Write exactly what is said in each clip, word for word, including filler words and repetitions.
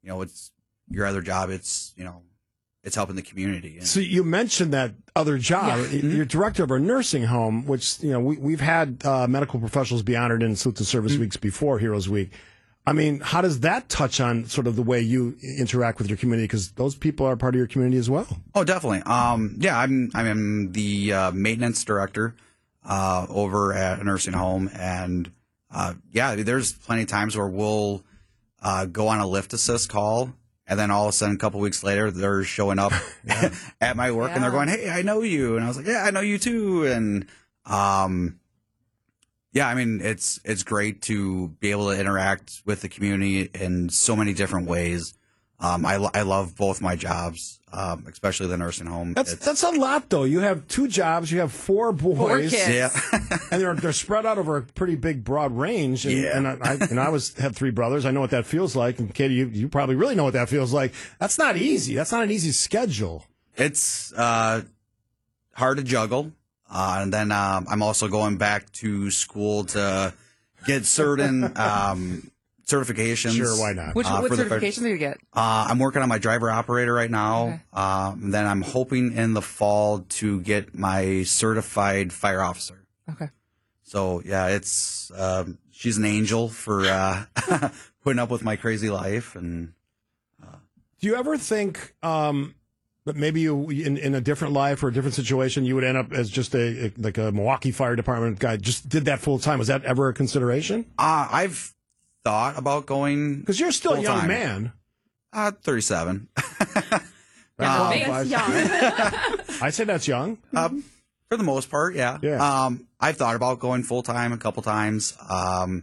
you know, it's your other job. It's, you know, it's helping the community. And so you mentioned that other job. Yeah. You're director of a nursing home, which, you know, we, we've had uh, medical professionals be honored in Salute to Service mm-hmm. weeks before Heroes Week. I mean, how does that touch on sort of the way you interact with your community? Because those people are part of your community as well. Oh, definitely. Um, yeah, I'm I'm the uh, maintenance director uh, over at a nursing home, and uh, yeah, there's plenty of times where we'll uh, go on a lift assist call, and then all of a sudden, a couple weeks later, they're showing up at my work, yeah. and they're going, "Hey, I know you," and I was like, "Yeah, I know you too," and um. Yeah, I mean, it's it's great to be able to interact with the community in so many different ways. Um, I, I love both my jobs, um, especially the nursing home. That's it's, that's a lot, though. You have two jobs. You have four boys. Four kids. Yeah. and they're they're spread out over a pretty big, broad range. And, yeah. and I, I and I was had three brothers. I know what that feels like. And Katie, you, you probably really know what that feels like. That's not easy. That's not an easy schedule. It's uh, hard to juggle. Uh, and then um, I'm also going back to school to get certain um, certifications. Sure, why not? Which uh, what certifications certifications do you get? Uh, I'm working on my driver operator right now. Okay. Um, and then I'm hoping in the fall to get my certified fire officer. Okay. So, yeah, it's um, she's an angel for uh, putting up with my crazy life. And uh, do you ever think um, that maybe you, in, in a different life or a different situation, you would end up as just a, a like a Milwaukee Fire Department guy, just did that full time? Was that ever a consideration? Uh, I've thought about going because you're still a young time. man. Uh, thirty-seven. Yeah, um, that's young. I say that's young. Um, for the most part, yeah. yeah. Um, I've thought about going full time a couple times. Um,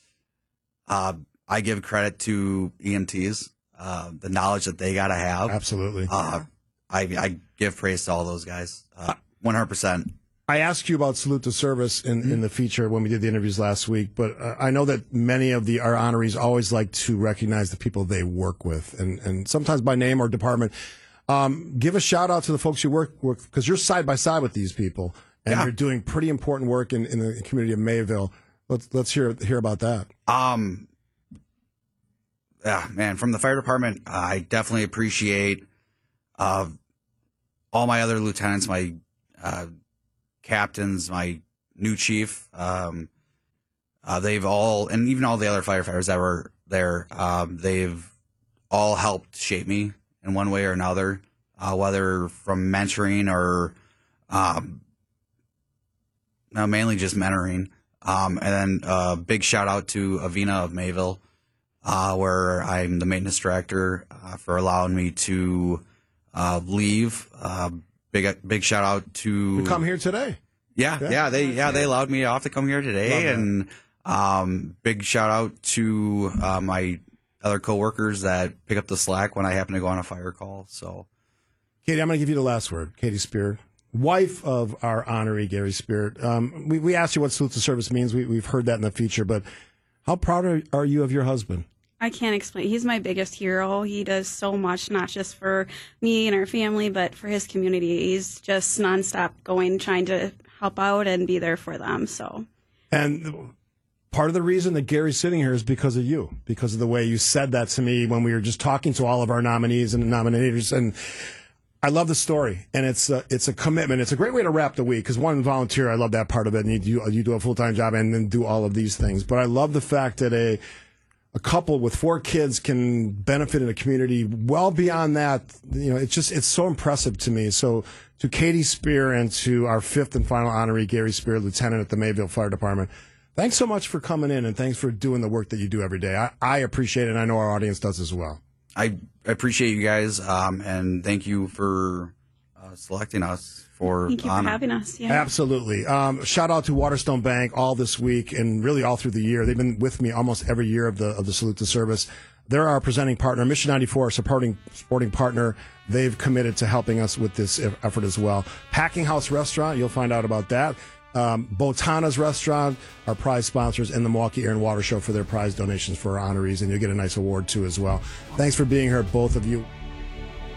uh, I give credit to E M Ts, uh, the knowledge that they got to have. Absolutely. Uh, I, I give praise to all those guys, uh, one hundred percent. I asked you about Salute to Service in, mm-hmm. in the feature when we did the interviews last week, but uh, I know that many of the our honorees always like to recognize the people they work with, and, and sometimes by name or department. Um, give a shout out to the folks you work with, because you're side by side with these people, and yeah. you're doing pretty important work in, in the community of Mayville. Let's let's hear hear about that. Um, yeah, man, from the fire department, I definitely appreciate uh, all my other lieutenants, my uh, captains, my new chief. Um, uh, they've all, and even all the other firefighters that were there, um, they've all helped shape me in one way or another, uh, whether from mentoring or um, no, mainly just mentoring. Um, and then uh, big shout out to Avina of Mayville, uh, where I'm the maintenance director, uh, for allowing me to uh, leave. Uh, big big shout out to you come here today. Yeah, yeah, yeah, they yeah they allowed me off to come here today, and um, big shout out to uh, my other coworkers that pick up the slack when I happen to go on a fire call. So, Katie, I'm going to give you the last word. Katie Spear, wife of our honoree Gary Spear. Um, we we asked you what Salute to Service means. We, we've heard that in the feature, but how proud are, are you of your husband? I can't explain. He's my biggest hero. He does so much, not just for me and our family, but for his community. He's just nonstop going, trying to help out and be there for them. So, and part of the reason that Gary's sitting here is because of you, because of the way you said that to me when we were just talking to all of our nominees and nominators. And I love the story, and it's a, it's a commitment. It's a great way to wrap the week, because one, volunteer, I love that part of it, and you do, you do a full-time job and then do all of these things. But I love the fact that a a couple with four kids can benefit in a community well beyond that. You know, it's just, it's so impressive to me. So to Katie Spear and to our fifth and final honoree, Gary Spear, Lieutenant at the Mayville Fire Department, thanks so much for coming in, and thanks for doing the work that you do every day. I, I appreciate it, and I know our audience does as well. I appreciate you guys, um, and thank you for uh, selecting us for Thank you honor. for having us. Yeah. Absolutely. Um, shout out to Waterstone Bank all this week and really all through the year. They've been with me almost every year of the of the Salute to Service. They're our presenting partner. Mission ninety-four, our supporting sporting partner. They've committed to helping us with this effort as well. Packing House Restaurant, you'll find out about that. Um, Botana's Restaurant, our prize sponsors, and the Milwaukee Air and Water Show for their prize donations for our honorees, and you'll get a nice award too as well. Thanks for being here, both of you.